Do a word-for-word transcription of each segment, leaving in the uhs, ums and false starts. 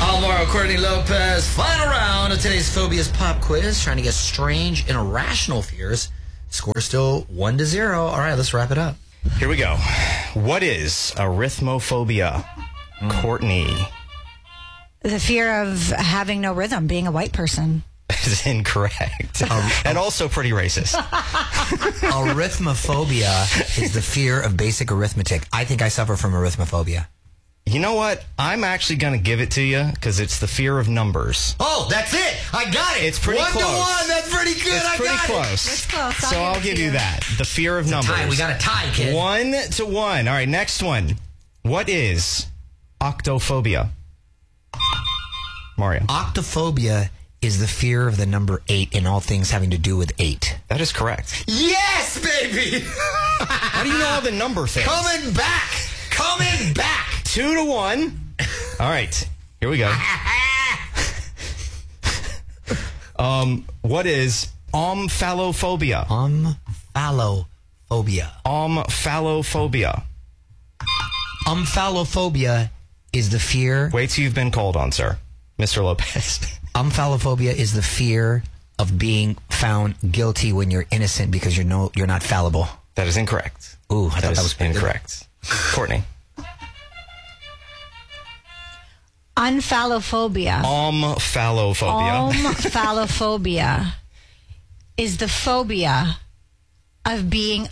Alvaro, Courtney Lopez, final round of today's Phobias Pop Quiz, trying to get strange and irrational fears. Score still one to zero. All right, let's wrap it up. Here we go. What is arithmophobia? Mm. Courtney. The fear of having no rhythm, being a white person. Is incorrect. Um, and also pretty racist. Arithmophobia is the fear of basic arithmetic. I think I suffer from arithmophobia. You know what? I'm actually going to give it to you because it's the fear of numbers. Oh, that's it. I got it. It's pretty one close. One to one. That's pretty good. It's I pretty got close. it. It's close. So I'll, I'll give you that. The fear of it's numbers. A tie. We got a tie, kid. One to one. All right, next one. What is octophobia? Mario. Octophobia is the fear of the number eight in all things having to do with eight. That is correct. Yes, baby! How do you know all the number things? Coming back! Coming back! Two to one. All right, here we go. um, what is omphalophobia? Omphalophobia. Omphalophobia. Omphalophobia is the fear... Wait till you've been called on, sir. Mister Lopez. Omphalophobia is the fear of being found guilty when you're innocent because you're no, you're not fallible. That is incorrect. Ooh, I that thought that was incorrect. Courtney. Unphallophobia. Omphalophobia. Omphalophobia is the phobia of being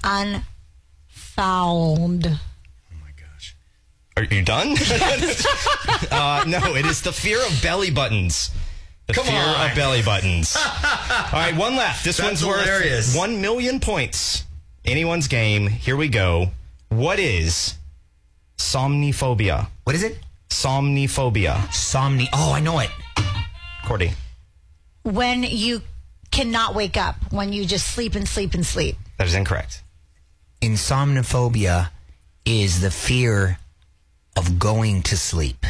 unfound. Oh my gosh. Are you done? uh, no, it is the fear of belly buttons. The Come fear on. of belly buttons. All right, one left. This That's one's hilarious. worth one million points. Anyone's game. Here we go. What is somniphobia? What is it? Somniphobia. Somni. Oh, I know it. Cordy. When you cannot wake up, when you just sleep and sleep and sleep. That is incorrect. Insomnophobia is the fear of going to sleep.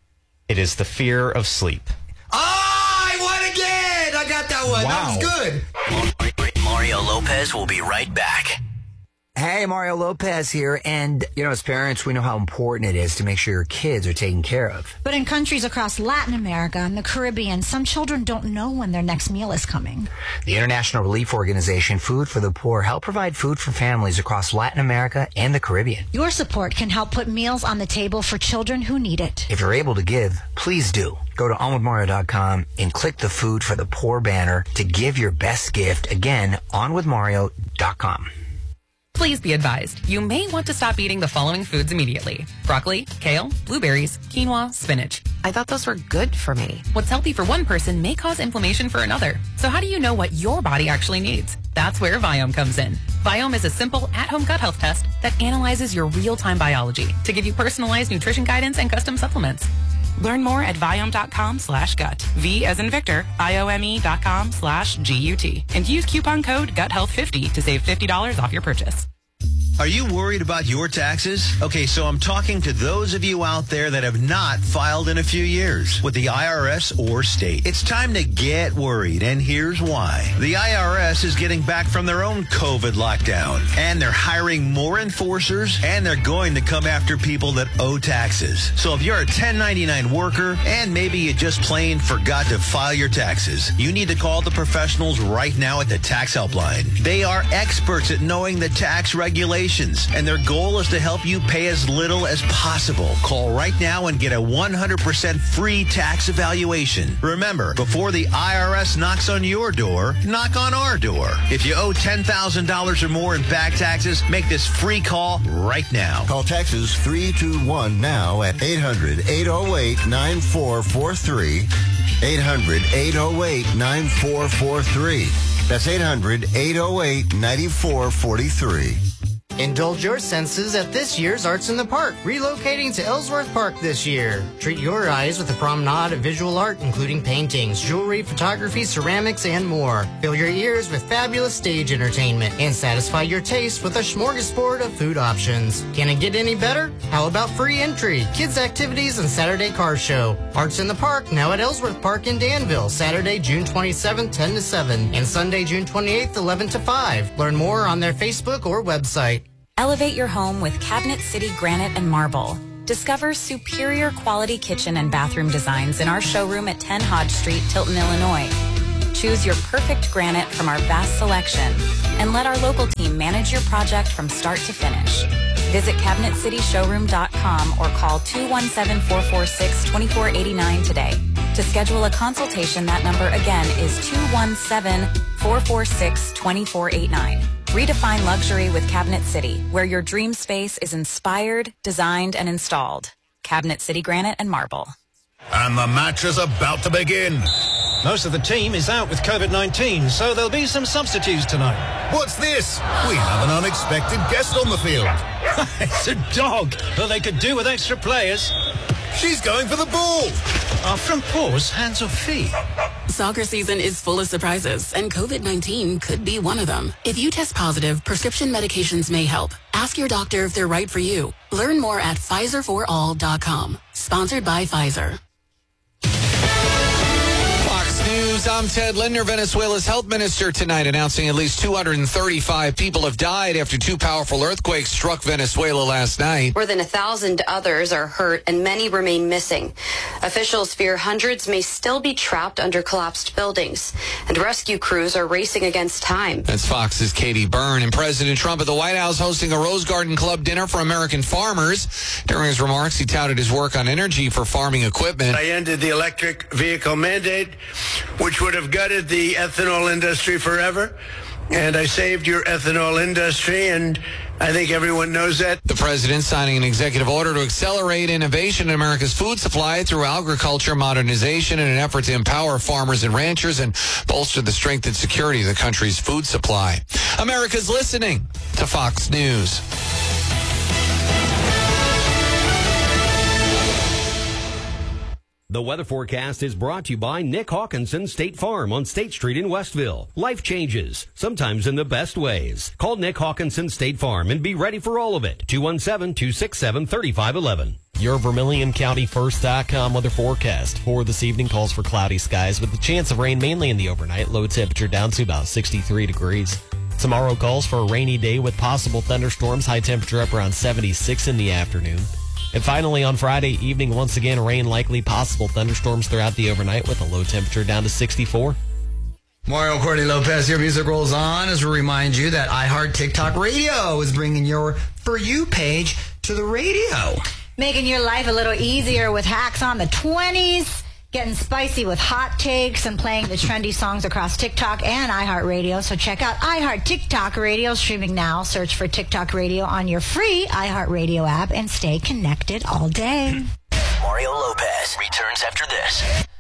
It is the fear of sleep. Oh, I won again! I got that one. Wow. That was good. Mario Lopez will be right back. Hey, Mario Lopez here. And, you know, as parents, we know how important it is to make sure your kids are taken care of. But in countries across Latin America and the Caribbean, some children don't know when their next meal is coming. The international relief organization Food for the Poor help provide food for families across Latin America and the Caribbean. Your support can help put meals on the table for children who need it. If you're able to give, please do. Go to on with mario dot com and click the Food for the Poor banner to give your best gift. Again, on with mario dot com. Please be advised, you may want to stop eating the following foods immediately. Broccoli, kale, blueberries, quinoa, spinach. I thought those were good for me. What's healthy for one person may cause inflammation for another. So how do you know what your body actually needs? That's where Viome comes in. Viome is a simple at-home gut health test that analyzes your real-time biology to give you personalized nutrition guidance and custom supplements. Learn more at Viome.com slash gut. V as in Victor, I-O-M-E dot com slash G-U-T. And use coupon code gut health fifty to save fifty dollars off your purchase. Are you worried about your taxes? Okay, so I'm talking to those of you out there that have not filed in a few years with the I R S or state. It's time to get worried, and here's why. The I R S is getting back from their own COVID lockdown, and they're hiring more enforcers, and they're going to come after people that owe taxes. So if you're a ten ninety-nine worker, and maybe you just plain forgot to file your taxes, you need to call the professionals right now at the Tax Helpline. They are experts at knowing the tax regulations, and their goal is to help you pay as little as possible. Call right now and get a one hundred percent free tax evaluation. Remember, before the I R S knocks on your door, knock on our door. If you owe ten thousand dollars or more in back taxes, make this free call right now. Call Texas three two one now at eight hundred, eight oh eight, nine four four three. eight hundred, eight oh eight, nine four four three. That's eight hundred, eight oh eight, nine four four three. Indulge your senses at this year's Arts in the Park, relocating to Ellsworth Park this year. Treat your eyes with a promenade of visual art, including paintings, jewelry, photography, ceramics, and more. Fill your ears with fabulous stage entertainment and satisfy your taste with a smorgasbord of food options. Can it get any better? How about free entry, kids' activities, and Saturday car show? Arts in the Park now at Ellsworth Park in Danville, Saturday, June twenty-seventh, ten to seven, and Sunday, June twenty-eighth, eleven to five. Learn more on their Facebook or website. Elevate your home with Cabinet City Granite and Marble. Discover superior quality kitchen and bathroom designs in our showroom at ten Hodge Street, Tilton, Illinois. Choose your perfect granite from our vast selection and let our local team manage your project from start to finish. Visit cabinet city showroom dot com or call two one seven, four four six, two four eight nine today. To schedule a consultation, that number again is two one seven, four four six, two four eight nine. Redefine luxury with Cabinet City, where your dream space is inspired, designed, and installed. Cabinet City Granite and Marble. And the match is about to begin. Most of the team is out with COVID nineteen, so there'll be some substitutes tonight. What's this? We have an unexpected guest on the field. It's a dog, but they could do with extra players. She's going for the ball. Our front paws, hands or feet? Soccer season is full of surprises, and COVID nineteen could be one of them. If you test positive, prescription medications may help. Ask your doctor if they're right for you. Learn more at Pfizer for all dot com. Sponsored by Pfizer. News. I'm Ted Linder. Venezuela's health minister tonight announcing at least two hundred thirty-five people have died after two powerful earthquakes struck Venezuela last night. More than a thousand others are hurt and many remain missing. Officials fear hundreds may still be trapped under collapsed buildings, and rescue crews are racing against time. That's Fox's Katie Byrne. And President Trump at the White House hosting a Rose Garden Club dinner for American farmers. During his remarks, he touted his work on energy for farming equipment. I ended the electric vehicle mandate, which would have gutted the ethanol industry forever. And I saved your ethanol industry, and I think everyone knows that. The president signing an executive order to accelerate innovation in America's food supply through agriculture modernization in an effort to empower farmers and ranchers and bolster the strength and security of the country's food supply. America's listening to Fox News. The weather forecast is brought to you by Nick Hawkinson State Farm on State Street in Westville. Life changes, sometimes in the best ways. Call Nick Hawkinson State Farm and be ready for all of it. two one seven, two six seven, three five one one. Your Vermilion County First dot com weather forecast for this evening calls for cloudy skies with the chance of rain mainly in the overnight. Low temperature down to about sixty-three degrees. Tomorrow calls for a rainy day with possible thunderstorms. High temperature up around seventy-six in the afternoon. And finally, on Friday evening, once again, rain likely, possible thunderstorms throughout the overnight with a low temperature down to sixty-four. Mario Courtney Lopez, your music rolls on as we remind you that iHeart TikTok Radio is bringing your For You page to the radio. Making your life a little easier with hacks on the twenties. Getting spicy with hot takes and playing the trendy songs across TikTok and iHeartRadio. So check out iHeart TikTok Radio streaming now. Search for TikTok Radio on your free iHeartRadio app and stay connected all day. Mario Lopez returns after this.